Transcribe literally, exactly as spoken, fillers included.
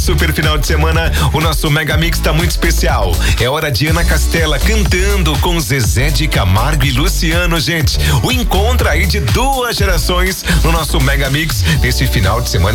Super final de semana, o nosso Mega Mix tá muito especial. É hora de Ana Castela cantando com Zezé de Camargo e Luciano, gente. O encontro aí de duas gerações no nosso Mega Mix nesse final de semana.